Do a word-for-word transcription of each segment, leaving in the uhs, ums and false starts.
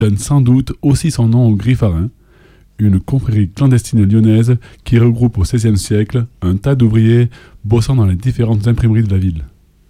donne sans doute aussi son nom aux Griffarins, une confrérie clandestine lyonnaise qui regroupe au seizième siècle un tas d'ouvriers bossant dans les différentes imprimeries de la ville.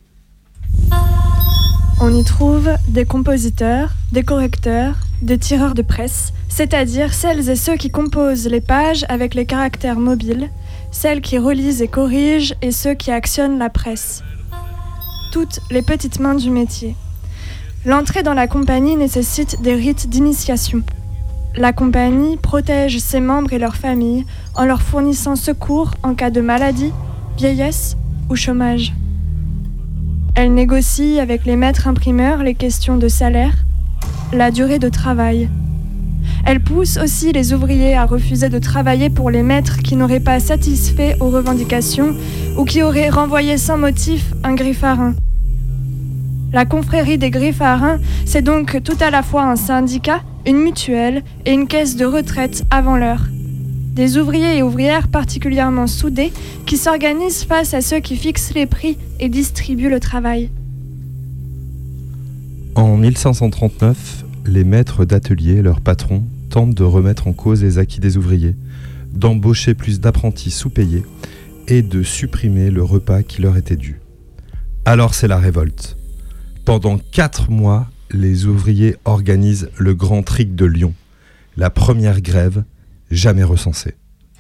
On y trouve des compositeurs, des correcteurs, des tireurs de presse, c'est-à-dire celles et ceux qui composent les pages avec les caractères mobiles, celles qui relisent et corrigent et ceux qui actionnent la presse. Toutes les petites mains du métier. L'entrée dans la compagnie nécessite des rites d'initiation. La compagnie protège ses membres et leurs familles en leur fournissant secours en cas de maladie, vieillesse ou chômage. Elle négocie avec les maîtres imprimeurs les questions de salaire, la durée de travail. Elle pousse aussi les ouvriers à refuser de travailler pour les maîtres qui n'auraient pas satisfait aux revendications ou qui auraient renvoyé sans motif un griffarin. La confrérie des Griffarins, c'est donc tout à la fois un syndicat, une mutuelle et une caisse de retraite avant l'heure. Des ouvriers et ouvrières particulièrement soudés qui s'organisent face à ceux qui fixent les prix et distribuent le travail. En mille cinq cent trente-neuf, les maîtres d'atelier et leurs patrons tentent de remettre en cause les acquis des ouvriers, d'embaucher plus d'apprentis sous-payés et de supprimer le repas qui leur était dû. Alors c'est la révolte. Pendant quatre mois, les ouvriers organisent le Grand Tric de Lyon, la première grève jamais recensée.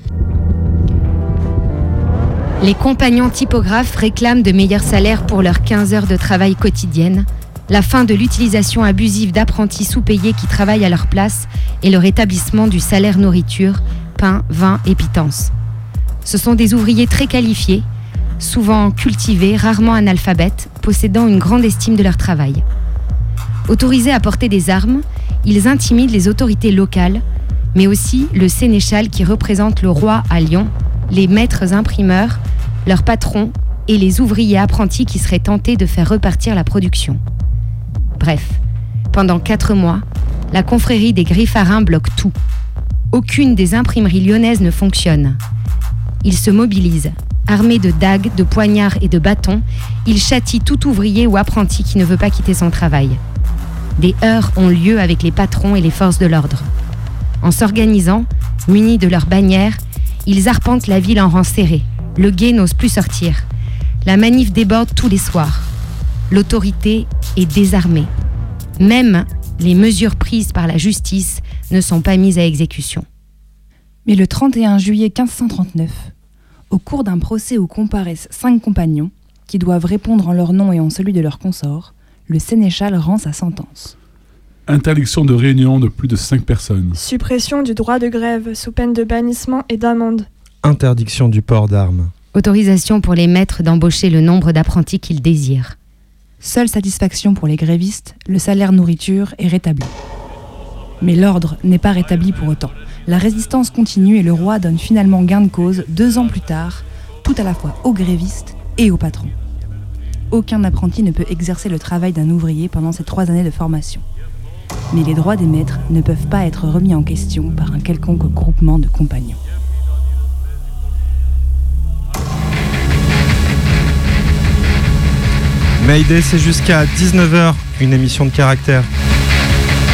Les compagnons typographes réclament de meilleurs salaires pour leurs quinze heures de travail quotidiennes, la fin de l'utilisation abusive d'apprentis sous-payés qui travaillent à leur place et le rétablissement du salaire nourriture, pain, vin et pitance. Ce sont des ouvriers très qualifiés, souvent cultivés, rarement analphabètes, possédant une grande estime de leur travail. Autorisés à porter des armes, ils intimident les autorités locales, mais aussi le sénéchal qui représente le roi à Lyon, les maîtres imprimeurs, leurs patrons et les ouvriers apprentis qui seraient tentés de faire repartir la production. Bref, pendant quatre mois, la confrérie des Griffarins bloque tout. Aucune des imprimeries lyonnaises ne fonctionne. Ils se mobilisent. Armés de dagues, de poignards et de bâtons, ils châtient tout ouvrier ou apprenti qui ne veut pas quitter son travail. Des heurts ont lieu avec les patrons et les forces de l'ordre. En s'organisant, munis de leurs bannières, ils arpentent la ville en rang serré. Le guet n'ose plus sortir. La manif déborde tous les soirs. L'autorité est désarmée. Même les mesures prises par la justice ne sont pas mises à exécution. Mais le trente et un juillet quinze cent trente-neuf, au cours d'un procès où comparaissent cinq compagnons, qui doivent répondre en leur nom et en celui de leurs consorts, le sénéchal rend sa sentence. Interdiction de réunion de plus de cinq personnes. Suppression du droit de grève sous peine de bannissement et d'amende. Interdiction du port d'armes. Autorisation pour les maîtres d'embaucher le nombre d'apprentis qu'ils désirent. Seule satisfaction pour les grévistes, le salaire nourriture est rétabli. Mais l'ordre n'est pas rétabli pour autant. La résistance continue et le roi donne finalement gain de cause deux ans plus tard, tout à la fois aux grévistes et aux patrons. Aucun apprenti ne peut exercer le travail d'un ouvrier pendant ces trois années de formation. Mais les droits des maîtres ne peuvent pas être remis en question par un quelconque groupement de compagnons. Mayday, c'est jusqu'à dix-neuf heures, une émission de caractère.